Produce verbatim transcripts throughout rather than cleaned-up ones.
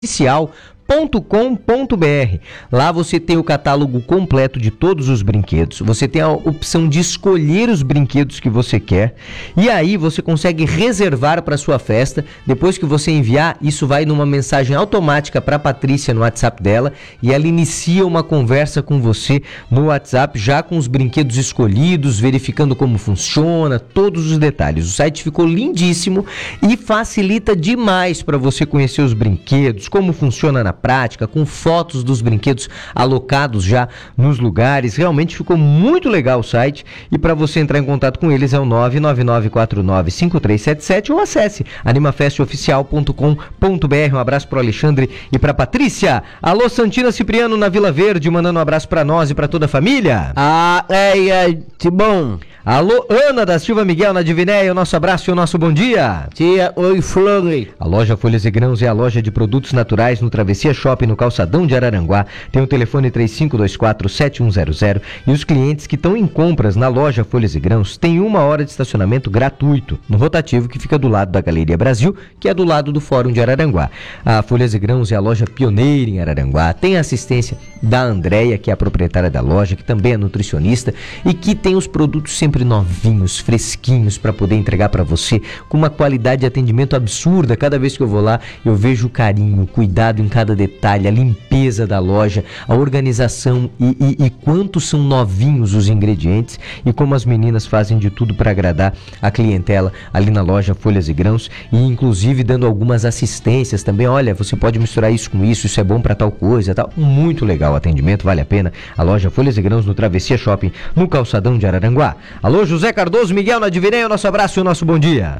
oficial ponto com ponto br. Lá você tem o catálogo completo de todos os brinquedos, você tem a opção de escolher os brinquedos que você quer e aí você consegue reservar para sua festa. Depois que você enviar, isso vai numa mensagem automática para a Patrícia no WhatsApp dela e ela inicia uma conversa com você no WhatsApp já com os brinquedos escolhidos, verificando como funciona, todos os detalhes. O site ficou lindíssimo e facilita demais para você conhecer os brinquedos, como funciona na prática, com fotos dos brinquedos alocados já nos lugares. Realmente ficou muito legal o site e para você entrar em contato com eles é o nove nove nove quatro nove cinco três sete sete ou acesse animafest oficial ponto com ponto br. Um abraço para o Alexandre e para Patrícia. Alô, Santina Cipriano na Vila Verde, mandando um abraço para nós e para toda a família. Ah, é, é, que bom. Alô, Ana da Silva Miguel na Divinéia, o nosso abraço e o nosso bom dia. Tia, oi, Flores. A loja Folhas e Grãos é a loja de produtos naturais no Travessia Shopping, no Calçadão de Araranguá. Tem o telefone três cinco dois quatro sete um zero zero e os clientes que estão em compras na loja Folhas e Grãos têm uma hora de estacionamento gratuito no rotativo que fica do lado da Galeria Brasil, que é do lado do Fórum de Araranguá. A Folhas e Grãos é a loja pioneira em Araranguá, tem a assistência da Andréia, que é a proprietária da loja, que também é nutricionista e que tem os produtos sempre novinhos, fresquinhos para poder entregar para você com uma qualidade de atendimento absurda. Cada vez que eu vou lá, eu vejo o carinho, o cuidado em cada detalhe, a limpeza da loja, a organização e, e, e quanto são novinhos os ingredientes e como as meninas fazem de tudo para agradar a clientela ali na loja Folhas e Grãos e inclusive dando algumas assistências também. Olha, você pode misturar isso com isso, isso é bom para tal coisa, tal. Muito legal o atendimento, vale a pena. A loja Folhas e Grãos no Travessia Shopping, no Calçadão de Araranguá. Alô, José Cardoso, Miguel na Divinéia, o nosso abraço e o nosso bom dia.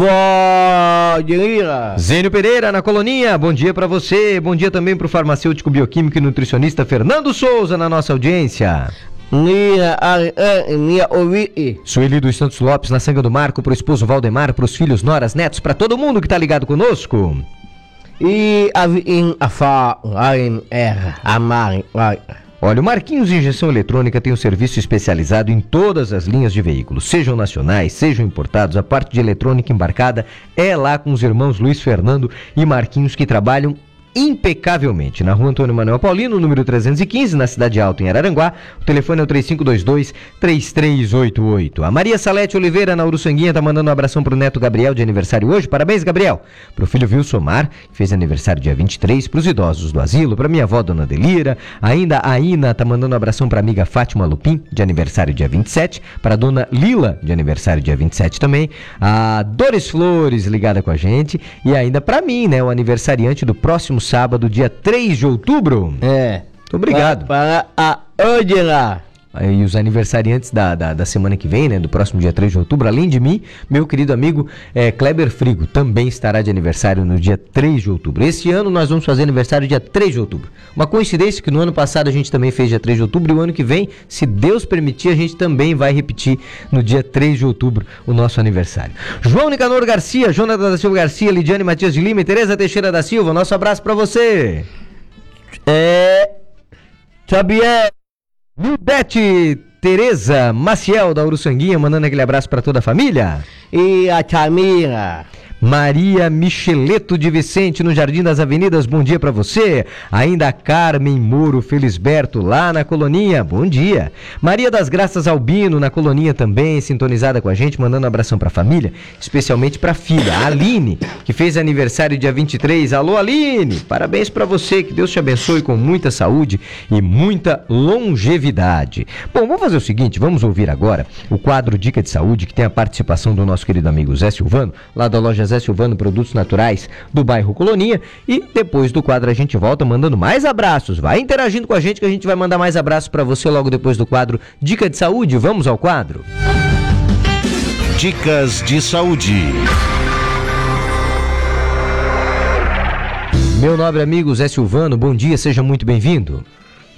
Valdir. Zênio Pereira na Coloninha, bom dia pra você. Bom dia também pro farmacêutico, bioquímico e nutricionista Fernando Souza na nossa audiência. Minha, minha ouvi. Sueli dos Santos Lopes na Sanga do Marco, pro esposo Valdemar, pros filhos, noras, netos, pra todo mundo que tá ligado conosco. E a a fa a a mar. Olha, o Marquinhos Injeção Eletrônica tem um serviço especializado em todas as linhas de veículos, sejam nacionais, sejam importados. A parte de eletrônica embarcada é lá com os irmãos Luiz Fernando e Marquinhos, que trabalham impecavelmente na Rua Antônio Manuel Paulino, número trezentos e quinze, na Cidade Alta, em Araranguá. O telefone é o três cinco dois dois, três três oito oito. A Maria Salete Oliveira, na Uruçanguinha, tá mandando um abração pro neto Gabriel, de aniversário hoje. Parabéns, Gabriel. Pro filho Wilson Mar, que fez aniversário dia vinte e três, pros idosos do asilo, pra minha avó, Dona Delira. Ainda a Ina tá mandando um abração pra amiga Fátima Lupim, de aniversário dia vinte e sete. Pra Dona Lila, de aniversário dia vinte e sete também. A Doris Flores, ligada com a gente. E ainda pra mim, né, o aniversariante do próximo sábado, dia três de outubro. É. Muito obrigado. Para, para a Angela. E os aniversariantes da, da, da semana que vem, né, do próximo dia três de outubro, além de mim, meu querido amigo é, Kleber Frigo, também estará de aniversário no dia três de outubro. Esse ano nós vamos fazer aniversário dia três de outubro. Uma coincidência que no ano passado a gente também fez dia três de outubro e o ano que vem, se Deus permitir, a gente também vai repetir no dia três de outubro o nosso aniversário. João Nicanor Garcia, Jonathan da Silva Garcia, Lidiane Matias de Lima e Tereza Teixeira da Silva, nosso abraço pra você. É... Xavier. Nudete Tereza Maciel da Uruçanguinha, mandando aquele abraço para toda a família. E a Camila. Maria Micheleto de Vicente, no Jardim das Avenidas, bom dia pra você. Ainda a Carmen Moro Felisberto, lá na Coloninha, bom dia. Maria das Graças Albino, na Coloninha também, sintonizada com a gente, mandando um abração pra família, especialmente pra filha, a Aline, que fez aniversário dia vinte e três. Alô, Aline, parabéns pra você, que Deus te abençoe com muita saúde e muita longevidade. Bom, vamos fazer o seguinte, vamos ouvir agora o quadro Dica de Saúde, que tem a participação do nosso querido amigo Zé Silvano, lá da loja Zé Silvano Produtos Naturais do bairro Coloninha, e depois do quadro a gente volta mandando mais abraços. Vai interagindo com a gente que a gente vai mandar mais abraços para você logo depois do quadro Dica de Saúde. Vamos ao quadro. Dicas de Saúde. Meu nobre amigo Zé Silvano, bom dia, seja muito bem-vindo.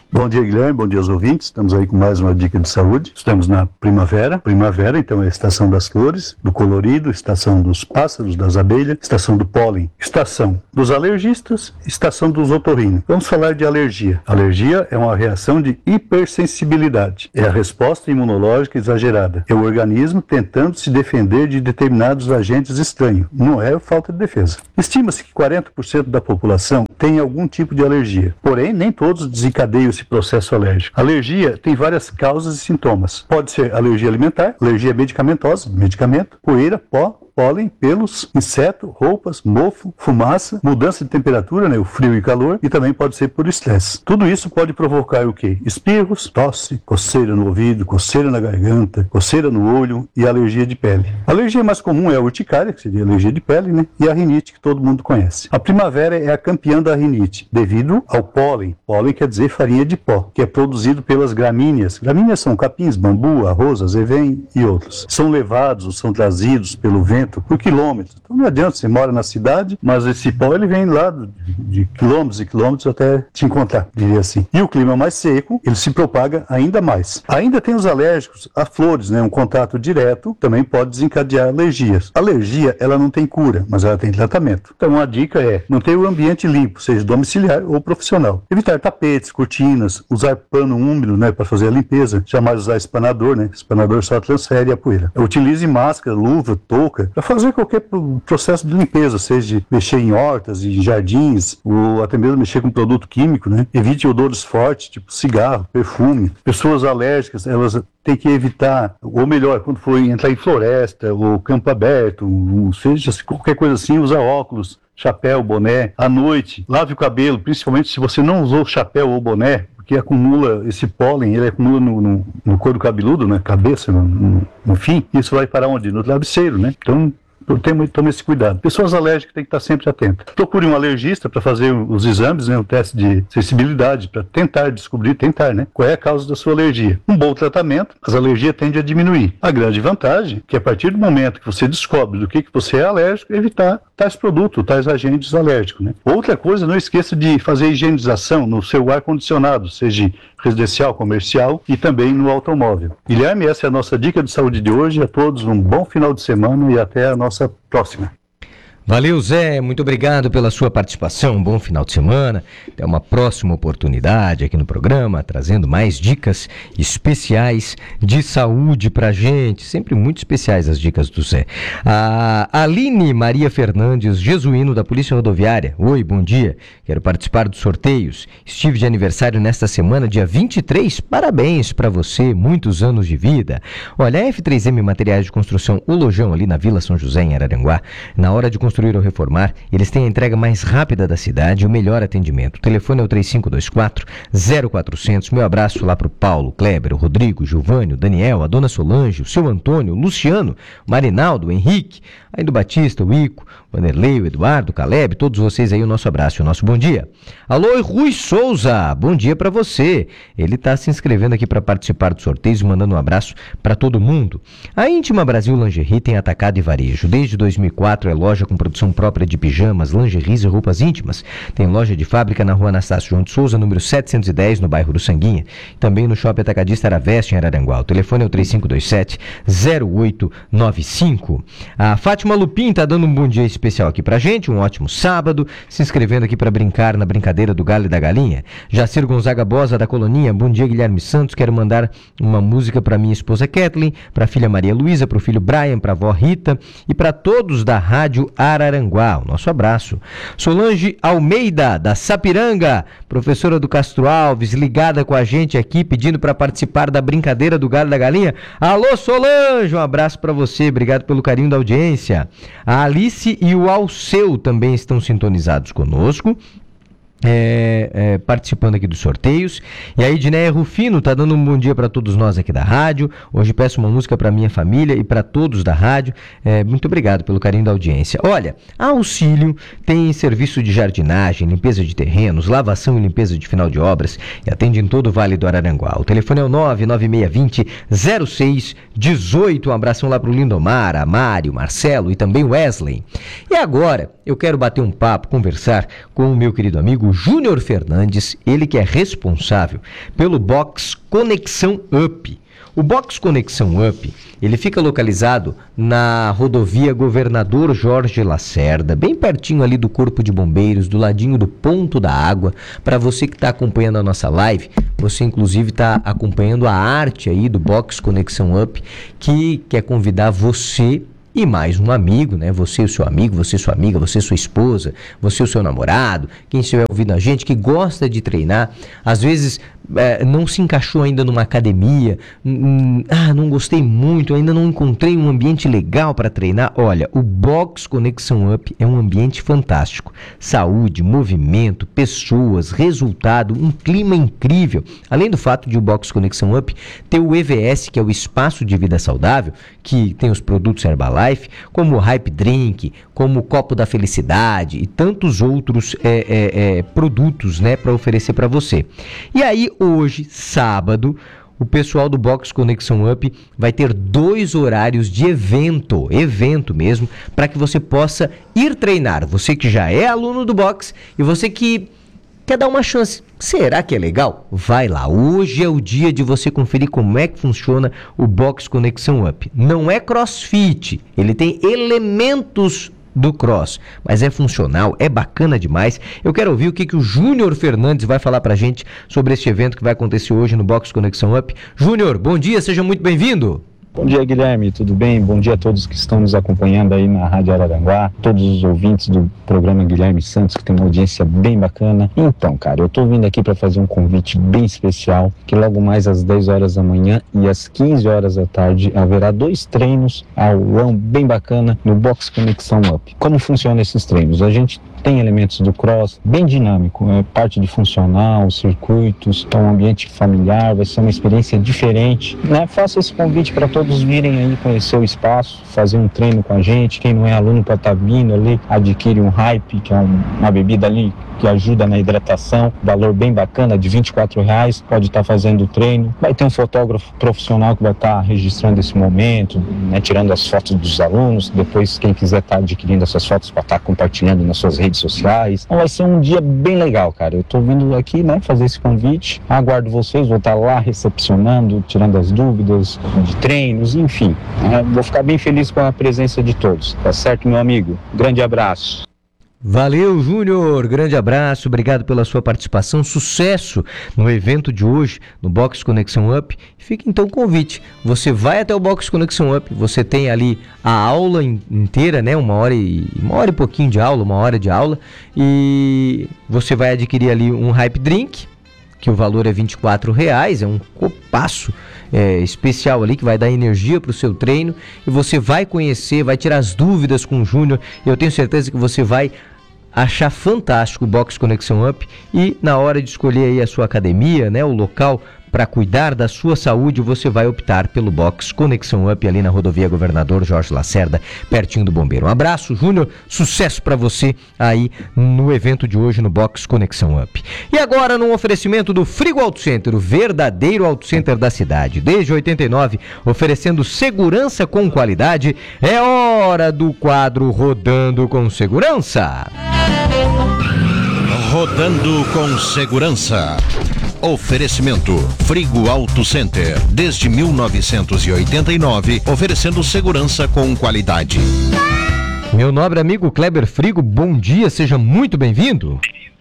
Bom dia, Guilherme, bom dia aos ouvintes. Estamos aí com mais uma dica de saúde. Estamos na primavera. Primavera, então, é a estação das flores, do colorido, estação dos pássaros, das abelhas, estação do pólen, estação dos alergistas, estação dos otorrinos. Vamos falar de alergia. Alergia é uma reação de hipersensibilidade. É a resposta imunológica exagerada. É o organismo tentando se defender de determinados agentes estranhos. Não é falta de defesa. Estima-se que quarenta por cento da população tem algum tipo de alergia. Porém, nem todos desencadeiam esse processo alérgico. Alergia tem várias causas e sintomas. Pode ser alergia alimentar, alergia medicamentosa, medicamento, poeira, pó, pólen, pelos, inseto, roupas, mofo, fumaça, mudança de temperatura, né, o frio e calor, e também pode ser por estresse. Tudo isso pode provocar o quê? Espirros, tosse, coceira no ouvido, coceira na garganta, coceira no olho e alergia de pele. A alergia mais comum é a urticária, que seria alergia de pele, né, e a rinite, que todo mundo conhece. A primavera é a campeã da rinite, devido ao pólen. Pólen quer dizer farinha de pó, que é produzido pelas gramíneas. Gramíneas são capins, bambu, arroz, azevém e outros. São levados ou são trazidos pelo vento por quilômetros. Então não adianta, você mora na cidade, mas esse pó ele vem lá de, de quilômetros e quilômetros até te encontrar, diria assim. E o clima mais seco, ele se propaga ainda mais. Ainda tem os alérgicos a flores, né? Um contato direto também pode desencadear alergias. A alergia, ela não tem cura, mas ela tem tratamento. Então a dica é manter o ambiente limpo, seja domiciliar ou profissional. Evitar tapetes, cortinas, usar pano úmido, né, para fazer a limpeza, jamais usar espanador, né? Espanador só transfere a poeira. Utilize máscara, luva, touca, para fazer qualquer processo de limpeza, seja mexer em hortas, em jardins, ou até mesmo mexer com produto químico, né? Evite odores fortes, tipo cigarro, perfume. Pessoas alérgicas, elas têm que evitar, ou melhor, quando for entrar em floresta, ou campo aberto, ou seja, qualquer coisa assim, usar óculos, chapéu, boné. À noite, lave o cabelo, principalmente se você não usou chapéu ou boné, que acumula esse pólen, ele acumula no, no, no couro cabeludo, na cabeça, no, no, no fim, isso vai para onde? No travesseiro, né? Então, tome, tome esse cuidado. Pessoas alérgicas têm que estar sempre atentas. Procure um alergista para fazer os exames, né, o teste de sensibilidade, para tentar descobrir, tentar, né, qual é a causa da sua alergia. Um bom tratamento, as alergias tendem a diminuir. A grande vantagem é que a partir do momento que você descobre do que, que você é alérgico, evitar tais produtos, tais agentes alérgicos, né? Outra coisa, não esqueça de fazer higienização no seu ar-condicionado, seja residencial, comercial e também no automóvel. Guilherme, essa é a nossa dica de saúde de hoje. A todos um bom final de semana e até a nossa próxima. Valeu, Zé, muito obrigado pela sua participação, um bom final de semana, até uma próxima oportunidade aqui no programa, trazendo mais dicas especiais de saúde pra gente, sempre muito especiais as dicas do Zé. A Aline Maria Fernandes, jesuíno da Polícia Rodoviária, oi, bom dia, quero participar dos sorteios, estive de aniversário nesta semana, dia vinte e três, parabéns pra você, muitos anos de vida. Olha, a F três M Materiais de Construção, o Lojão ali na Vila São José, em Araranguá, na hora de construir ou reformar, eles têm a entrega mais rápida da cidade e o melhor atendimento. O telefone é o três cinco dois quatro, zero quatrocentos. Meu abraço lá pro Paulo, Kleber, o Rodrigo, o Giovânio, o Daniel, a dona Solange, o seu Antônio, o Luciano, o Marinaldo, o Henrique, aí do Batista, o Ico, o Vanderlei, o Eduardo, o Caleb, todos vocês aí, o nosso abraço e o nosso bom dia. Alô, Rui Souza, bom dia para você. Ele está se inscrevendo aqui para participar do sorteio e mandando um abraço para todo mundo. A Íntima Brasil Lingerie tem atacado e varejo. Desde dois mil e quatro é loja com produção própria de pijamas, lingeries e roupas íntimas. Tem loja de fábrica na rua Anastácio João de Souza, número setecentos e dez, no bairro do Sanguinha. Também no Shopping Atacadista Araveste, em Araranguá. O telefone é o três cinco dois sete, zero oito nove cinco. A Fátima Lupin está dando um bom dia especial aqui pra gente, um ótimo sábado, se inscrevendo aqui para brincar na brincadeira do Galho e da Galinha. Jacir Gonzaga Bosa, da Coloninha, bom dia, Guilherme Santos, quero mandar uma música para minha esposa Kathleen, para a filha Maria Luísa, para o filho Brian, para a avó Rita e para todos da Rádio Araranguá. O nosso abraço. Solange Almeida, da Sapiranga, professora do Castro Alves, ligada com a gente aqui, pedindo para participar da brincadeira do Galho e da Galinha. Alô, Solange, um abraço para você, obrigado pelo carinho da audiência. A Alice e o Alceu também estão sintonizados conosco. É, é, participando aqui dos sorteios. E a Edneia Rufino tá dando um bom dia para todos nós aqui da rádio. Hoje peço uma música para minha família e para todos da rádio. É, muito obrigado pelo carinho da audiência. Olha, a Auxílio tem serviço de jardinagem, limpeza de terrenos, lavação e limpeza de final de obras e atende em todo o Vale do Araranguá. O telefone é o nove nove seis dois zero, zero seis um oito. Um abração lá pro Lindomar, a Mário, Marcelo e também Wesley. E agora eu quero bater um papo, conversar com o meu querido amigo amigo Júnior Fernandes, ele que é responsável pelo box Conexão Up. O box Conexão Up, ele fica localizado na rodovia Governador Jorge Lacerda, bem pertinho ali do Corpo de Bombeiros, do ladinho do Ponto da Água. Para você que está acompanhando a nossa live, você inclusive está acompanhando a arte aí do box Conexão Up, que quer convidar você e mais um amigo, né? Você e o seu amigo, você e sua amiga, você e sua esposa, você e o seu namorado, quem estiver ouvindo a gente, que gosta de treinar, às vezes é, não se encaixou ainda numa academia, hum, ah, não gostei muito, ainda não encontrei um ambiente legal para treinar. Olha, o Box Conexão Up é um ambiente fantástico. Saúde, movimento, pessoas, resultado, um clima incrível. Além do fato de o Box Conexão Up ter o E V S, que é o Espaço de Vida Saudável, que tem os produtos Herbalife, como o Hype Drink, como o Copo da Felicidade e tantos outros é, é, é, produtos, né, para oferecer para você. E aí, hoje, sábado, o pessoal do Box Conexão Up vai ter dois horários de evento, evento mesmo, para que você possa ir treinar. Você que já é aluno do Box e você que quer dar uma chance. Será que é legal? Vai lá. Hoje é o dia de você conferir como é que funciona o Box Conexão Up. Não é CrossFit, ele tem elementos do cross, mas é funcional, é bacana demais. Eu quero ouvir o que, que o Júnior Fernandes vai falar pra gente sobre este evento que vai acontecer hoje no Box Conexão Up. Júnior, bom dia, seja muito bem-vindo. Bom dia, Guilherme, tudo bem? Bom dia a todos que estão nos acompanhando aí na Rádio Araranguá, todos os ouvintes do programa Guilherme Santos, que tem uma audiência bem bacana. Então, cara, eu tô vindo aqui para fazer um convite bem especial, que logo mais às dez horas da manhã e às quinze horas da tarde haverá dois treinos aulão bem bacana no Box Conexão Up. Como funcionam esses treinos? A gente tem elementos do cross, bem dinâmico, é parte de funcional, circuitos, então um ambiente familiar, vai ser uma experiência diferente, né? Faço esse convite para todos virem aí conhecer o espaço, fazer um treino com a gente. Quem não é aluno pode estar vindo ali, adquire um Hype, que é um, uma bebida ali que ajuda na hidratação, valor bem bacana, de vinte e quatro reais, pode estar fazendo o treino. Vai ter um fotógrafo profissional que vai estar registrando esse momento, né, tirando as fotos dos alunos, depois quem quiser estar adquirindo essas fotos para estar compartilhando nas suas redes sociais. Então vai ser um dia bem legal, cara. Eu tô vindo aqui, né, fazer esse convite, aguardo vocês, vou estar lá recepcionando, tirando as dúvidas de treinos, enfim, né, vou ficar bem feliz com a presença de todos, tá certo, meu amigo? Grande abraço. Valeu, Júnior, grande abraço, obrigado pela sua participação, sucesso no evento de hoje, no Box Conexão Up. Fica então o convite, você vai até o Box Conexão Up, você tem ali a aula inteira, né, uma hora e, uma hora e pouquinho de aula, uma hora de aula, e você vai adquirir ali um Hype Drink, que o valor é vinte e quatro reais, é um copaço é, especial ali que vai dar energia para o seu treino, e você vai conhecer, vai tirar as dúvidas com o Júnior, e eu tenho certeza que você vai achar fantástico o Box Conexão Up, e na hora de escolher aí a sua academia, né, o local para cuidar da sua saúde, você vai optar pelo Box Conexão Up ali na rodovia Governador Jorge Lacerda, pertinho do Bombeiro. Um abraço, Júnior, sucesso para você aí no evento de hoje no Box Conexão Up. E agora no oferecimento do Frigo Auto Center, o verdadeiro Auto Center da cidade, desde oitenta e nove, oferecendo segurança com qualidade, é hora do quadro Rodando com Segurança. Rodando com Segurança. Oferecimento Frigo Auto Center, desde mil novecentos e oitenta e nove, oferecendo segurança com qualidade. Meu nobre amigo Kleber Frigo, bom dia, seja muito bem-vindo.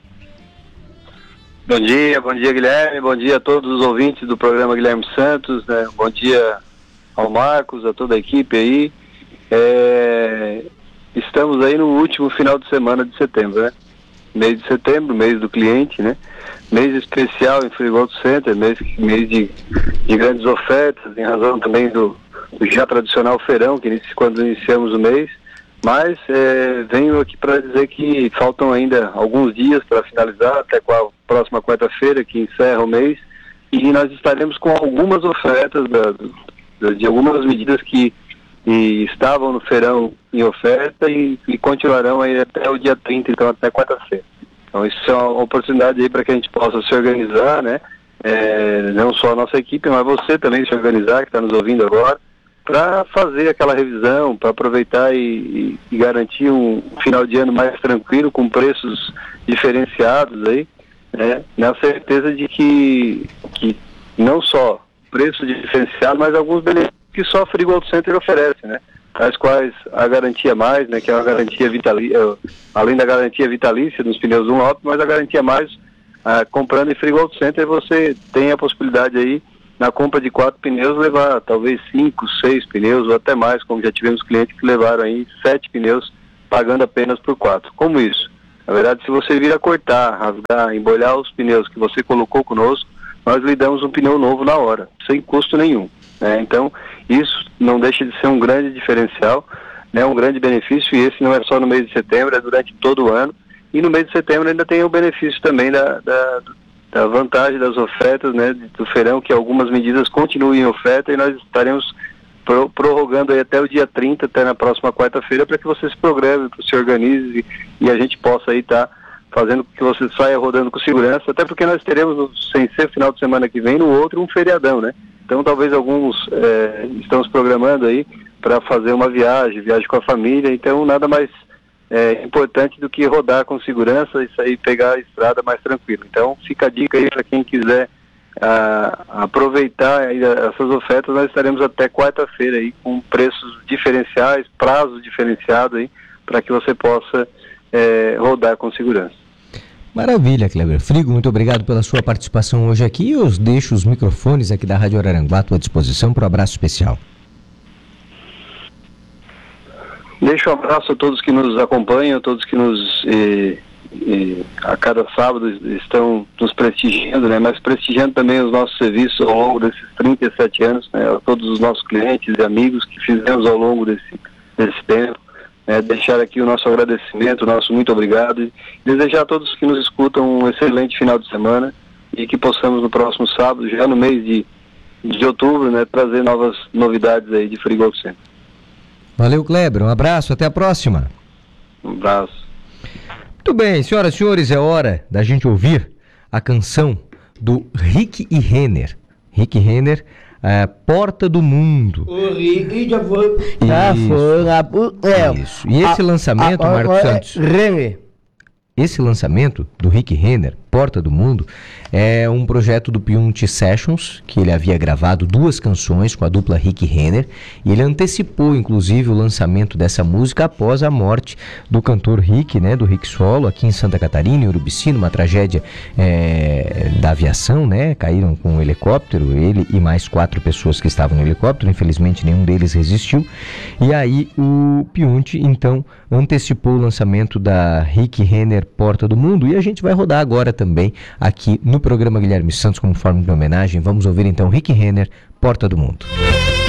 Bom dia, bom dia Guilherme, bom dia a todos os ouvintes do programa Guilherme Santos, né? Bom dia ao Marcos, a toda a equipe aí. É... Estamos aí no último final de semana de setembro, né? Mês de setembro, mês do cliente, né? Mês especial em Frigo Auto Center, mês, mês de, de grandes ofertas, em razão também do, do já tradicional feirão, que inicia, quando iniciamos o mês. Mas é, venho aqui para dizer que faltam ainda alguns dias para finalizar, até com a próxima quarta-feira, que encerra o mês, e nós estaremos com algumas ofertas da, da, de algumas medidas que e estavam no feirão em oferta e, e continuarão aí até o dia trinta, então até quarta-feira. Então isso é uma oportunidade aí para que a gente possa se organizar, né? É, não só a nossa equipe, mas você também se organizar, que está nos ouvindo agora, para fazer aquela revisão, para aproveitar e, e, e garantir um final de ano mais tranquilo, com preços diferenciados aí, né, na certeza de que, que não só preço diferenciado, mas alguns benefícios que só a Frigo Auto Center oferece, né, as quais a garantia mais, né, que é uma garantia vitalícia, além da garantia vitalícia nos pneus Dunlop, mas a garantia mais, ah, comprando em Frigo Auto Center, você tem a possibilidade aí, na compra de quatro pneus, levar talvez cinco, seis pneus ou até mais, como já tivemos clientes que levaram aí sete pneus, pagando apenas por quatro. Como isso? Na verdade, se você vir a cortar, rasgar, embolhar os pneus que você colocou conosco, nós lhe damos um pneu novo na hora, sem custo nenhum, né? Então, isso não deixa de ser um grande diferencial, né? Um grande benefício, e esse não é só no mês de setembro, é durante todo o ano. E no mês de setembro ainda tem o benefício também da, da, da vantagem das ofertas, né, do feirão, que algumas medidas continuem em oferta, e nós estaremos pro, prorrogando aí até o dia trinta, até na próxima quarta-feira, para que você se programe, se organize e a gente possa aí estar tá fazendo com que você saia rodando com segurança, até porque nós teremos, sem ser final de semana que vem, no outro, um feriadão, né? Então talvez alguns é, estamos programando aí para fazer uma viagem, viagem com a família, então nada mais é, importante do que rodar com segurança e sair pegar a estrada mais tranquilo. Então fica a dica aí para quem quiser a, aproveitar aí essas ofertas. Nós estaremos até quarta-feira aí com preços diferenciais, prazos diferenciados aí, para que você possa é, rodar com segurança. Maravilha, Kleber Frigo, muito obrigado pela sua participação hoje aqui. Eu deixo os microfones aqui da Rádio Araranguá à tua disposição para o abraço especial. Deixo um abraço a todos que nos acompanham, a todos que nos eh, eh, a cada sábado estão nos prestigiando, né? Mas prestigiando também os nossos serviços ao longo desses trinta e sete anos, né? A todos os nossos clientes e amigos que fizemos ao longo desse, desse tempo. É, deixar aqui o nosso agradecimento, o nosso muito obrigado, e desejar a todos que nos escutam um excelente final de semana e que possamos no próximo sábado, já no mês de, de outubro, né, trazer novas novidades aí de Frigo Auto Center. Valeu, Kleber, um abraço, até a próxima. Um abraço. Muito bem, senhoras e senhores, é hora da gente ouvir a canção do Rick e Renner. Rick Renner, é, Porta do Mundo. O Rick já foi. Já foi lá. É, isso. E esse a, lançamento, a, a, Marcos a, Santos. Renner. Esse lançamento do Rick Renner, Porta do Mundo, é um projeto do Piunti Sessions, que ele havia gravado duas canções com a dupla Rick Renner, e ele antecipou, inclusive, o lançamento dessa música após a morte do cantor Rick, né, do Rick Solo, aqui em Santa Catarina, em Urubici, numa tragédia é, da aviação, né, caíram com um helicóptero, ele e mais quatro pessoas que estavam no helicóptero, infelizmente nenhum deles resistiu, e aí o Piunti, então, antecipou o lançamento da Rick Renner, Porta do Mundo, e a gente vai rodar agora também aqui no programa Guilherme Santos como forma de homenagem. Vamos ouvir então Rick Renner, Porta do Mundo.